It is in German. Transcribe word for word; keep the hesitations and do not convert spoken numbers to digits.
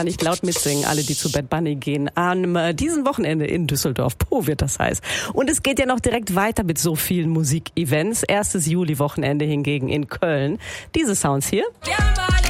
Nicht laut mitsingen, alle, die zu Bad Bunny gehen. Am äh, diesem Wochenende in Düsseldorf. Po wird das heißt. Und es geht ja noch direkt weiter mit so vielen Musikevents. Erstes Juli-Wochenende hingegen in Köln. Diese Sounds hier. Ja,